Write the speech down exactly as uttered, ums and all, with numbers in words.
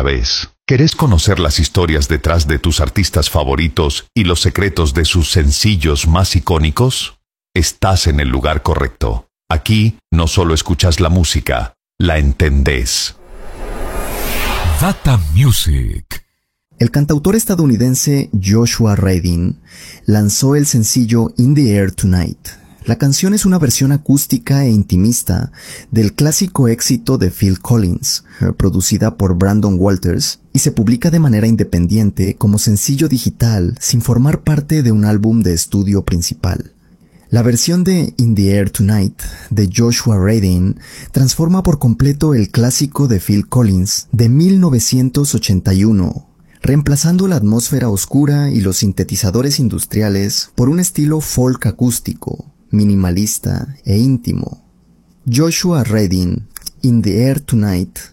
la vez. ¿Querés conocer las historias detrás de tus artistas favoritos y los secretos de sus sencillos más icónicos? Estás en el lugar correcto. Aquí no solo escuchas la música, la entendés. Data Music. El cantautor estadounidense Joshua Radin lanzó el sencillo In the Air Tonight. La canción es una versión acústica e intimista del clásico éxito de Phil Collins, producida por Brandon Walters, y se publica de manera independiente como sencillo digital sin formar parte de un álbum de estudio principal. La versión de In the Air Tonight de Joshua Radin transforma por completo el clásico de Phil Collins de mil novecientos ochenta y uno, reemplazando la atmósfera oscura y los sintetizadores industriales por un estilo folk acústico, minimalista e íntimo. Joshua Radin, In the Air Tonight,